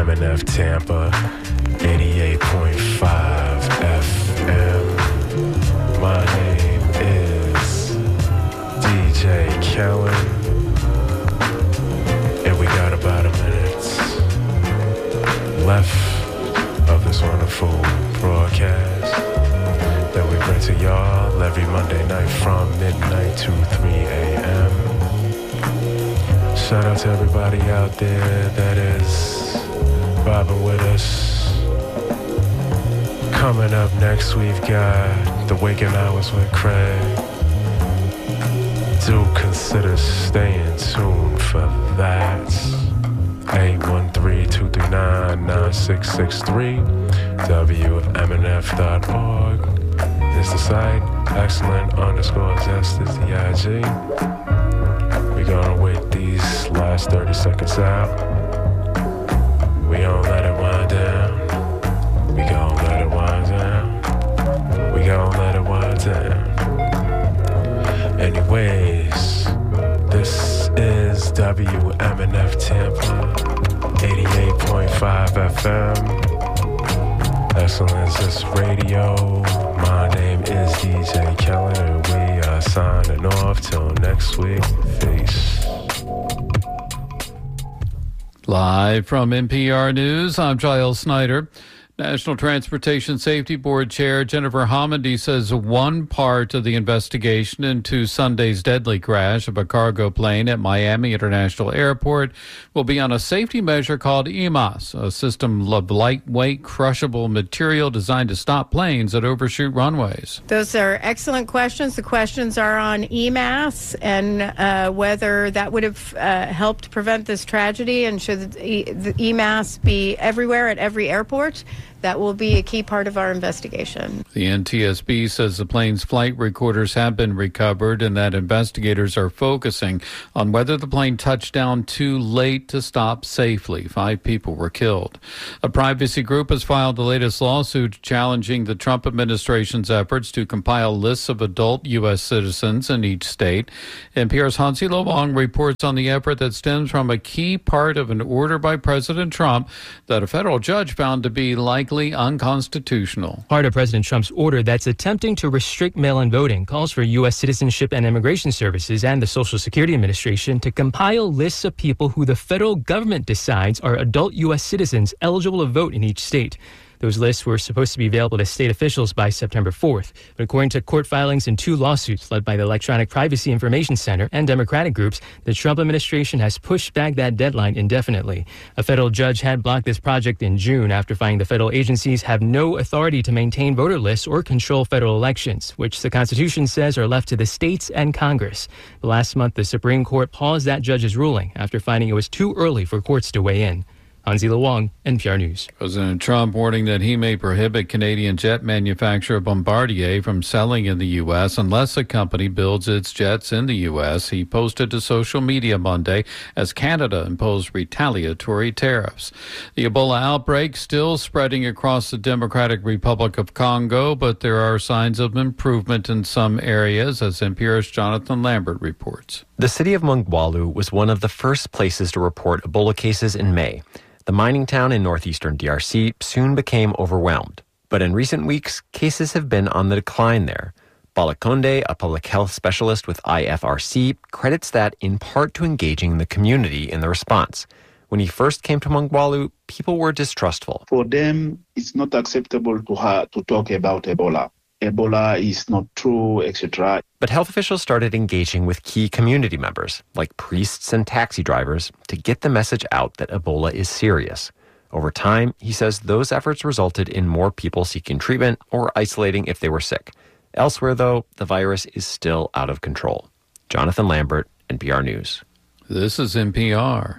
MNF Tampa, 88.5 FM. My name is DJ Kellen, and we got about a minute left of this wonderful broadcast that we bring to y'all every Monday night from midnight to 3 a.m. Shout out to everybody out there that is vibing with us. Coming up next, we've got the Waking Hours with Craig. Do consider staying tuned for that. 813-239-9663. WMNF.org is the site. Excellent_zest is the IG. We're gonna wait these last 30 seconds out. We gon' let it wind down. We gon' let it wind down. We gon' let it wind down. Anyways, this is WMNF Tampa, 88.5 FM. Excellence Radio. My name is DJ Kellen, and we are signing off till next week. Peace. Live from NPR News, I'm Giles Snyder. National Transportation Safety Board Chair Jennifer Homendy says one part of the investigation into Sunday's deadly crash of a cargo plane at Miami International Airport will be on a safety measure called EMAS, a system of lightweight, crushable material designed to stop planes that overshoot runways. Those are excellent questions. The questions are on EMAS and whether that would have helped prevent this tragedy, and should the EMAS be everywhere at every airport. That will be a key part of our investigation. The NTSB says the plane's flight recorders have been recovered and that investigators are focusing on whether the plane touched down too late to stop safely. 5 people were killed. A privacy group has filed the latest lawsuit challenging the Trump administration's efforts to compile lists of adult U.S. citizens in each state. NPR's Hansi Lo Wang reports on the effort that stems from a key part of an order by President Trump that a federal judge found to be likely unconstitutional. Part of President Trump's order that's attempting to restrict mail-in voting calls for U.S. Citizenship and Immigration Services and the Social Security Administration to compile lists of people who the federal government decides are adult U.S. citizens eligible to vote in each state. Those lists were supposed to be available to state officials by September 4th. But according to court filings in 2 lawsuits led by the Electronic Privacy Information Center and Democratic groups, the Trump administration has pushed back that deadline indefinitely. A federal judge had blocked this project in June after finding the federal agencies have no authority to maintain voter lists or control federal elections, which the Constitution says are left to the states and Congress. But last month, the Supreme Court paused that judge's ruling after finding it was too early for courts to weigh in. Hansi Lo Wang, NPR News. President Trump warning that he may prohibit Canadian jet manufacturer Bombardier from selling in the U.S. unless the company builds its jets in the U.S. He posted to social media Monday as Canada imposed retaliatory tariffs. The Ebola outbreak still spreading across the Democratic Republic of Congo, but there are signs of improvement in some areas, as NPR's Jonathan Lambert reports. The city of Mongwalu was one of the first places to report Ebola cases in May. The mining town in northeastern DRC soon became overwhelmed. But in recent weeks, cases have been on the decline there. Balakonde, a public health specialist with IFRC, credits that in part to engaging the community in the response. When he first came to Mongwalu, people were distrustful. For them, it's not acceptable to talk about Ebola. Ebola is not true, etc. But health officials started engaging with key community members, like priests and taxi drivers, to get the message out that Ebola is serious. Over time, he says those efforts resulted in more people seeking treatment or isolating if they were sick. Elsewhere, though, the virus is still out of control. Jonathan Lambert, NPR News. This is NPR.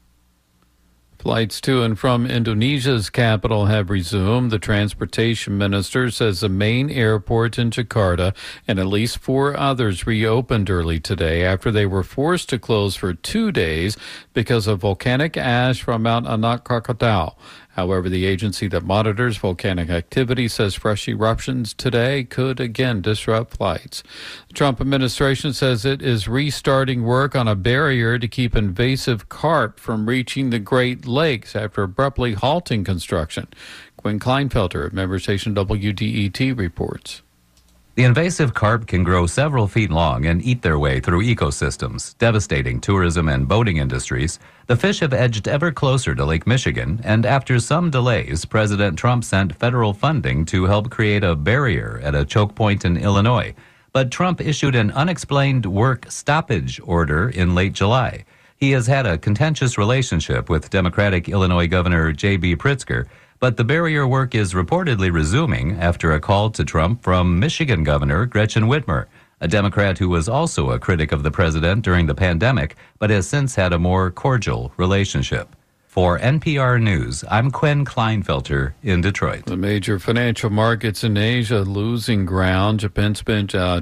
Flights to and from Indonesia's capital have resumed. The transportation minister says the main airport in Jakarta and at least 4 others reopened early today after they were forced to close for 2 days because of volcanic ash from Mount Anak Krakatau. However, the agency that monitors volcanic activity says fresh eruptions today could again disrupt flights. The Trump administration says it is restarting work on a barrier to keep invasive carp from reaching the Great Lakes after abruptly halting construction. Quinn Kleinfelter of member station WDET reports. The invasive carp can grow several feet long and eat their way through ecosystems, devastating tourism and boating industries. The fish have edged ever closer to Lake Michigan, and after some delays, President Trump sent federal funding to help create a barrier at a choke point in Illinois. But Trump issued an unexplained work stoppage order in late July. He has had a contentious relationship with Democratic Illinois Governor J.B. Pritzker, but the barrier work is reportedly resuming after a call to Trump from Michigan Governor Gretchen Whitmer, a Democrat who was also a critic of the president during the pandemic, but has since had a more cordial relationship. For NPR News, I'm Quinn Kleinfelter in Detroit. The major financial markets in Asia losing ground. Japan's benchmark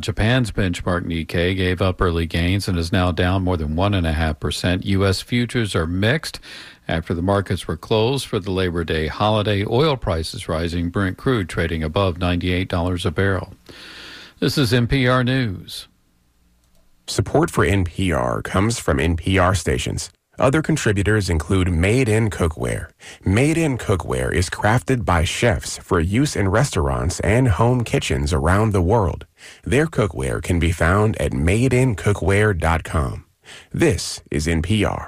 Nikkei gave up early gains and is now down more than 1.5%. U.S. futures are mixed after the markets were closed for the Labor Day holiday. Oil prices rising, Brent crude trading above $98 a barrel. This is NPR News. Support for NPR comes from NPR stations. Other contributors include Made in Cookware. Made in Cookware is crafted by chefs for use in restaurants and home kitchens around the world. Their cookware can be found at madeincookware.com. This is NPR.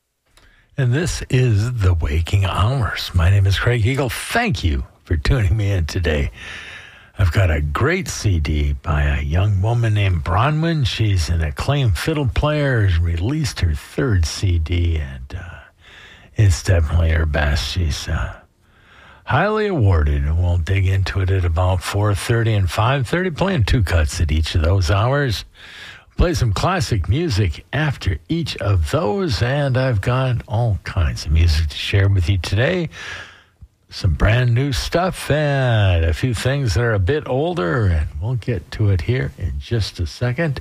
And this is The Waking Hours. My name is Craig Eagle. Thank you for tuning me in today. I've got a great CD by a young woman named Bronwyn. She's an acclaimed fiddle player, released her third CD, and it's definitely her best. She's highly awarded, and we'll dig into it at about 4:30 and 5:30, playing two cuts at each of those hours. Play some classic music after each of those, and I've got all kinds of music to share with you today. Some brand new stuff and a few things that are a bit older, and we'll get to it here in just a second.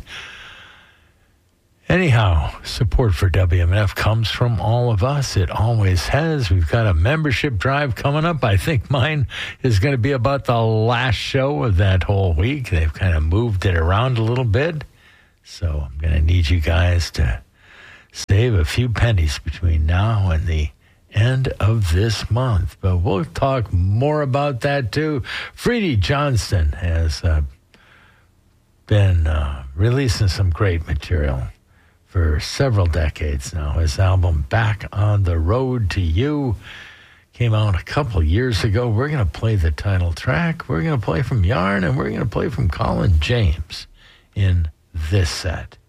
Anyhow, support for WMNF comes from all of us. It always has. We've got a membership drive coming up. I think mine is going to be about the last show of that whole week. They've kind of moved it around a little bit. So I'm going to need you guys to save a few pennies between now and the end of this month. But we'll talk more about that too. Freddie Johnston has been releasing some great material for several decades now. His album Back on the Road to You came out a couple years ago. We're going to play the title track. We're going to play from Yarn, and we're going to play from Colin James in this set.